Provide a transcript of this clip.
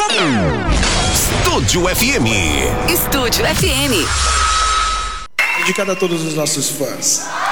Estúdio FM. Estúdio FM. Dedicado a todos os nossos fãs.